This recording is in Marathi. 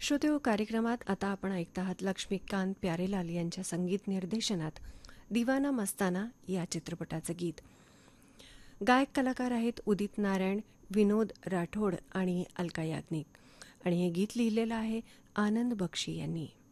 श्रोतेहो, कार्यक्रमात आता आपण ऐकत आहात लक्ष्मीकांत प्यारेलाल यांच्या संगीत निर्देशनात दिवाना मस्ताना या चित्रपटाचं गीत. गायक कलाकार आहेत उदित नारायण, विनोद राठोड आणि अलका याग्निक, आणि हे गीत लिहिलेलं आहे आनंद बक्षी यांनी.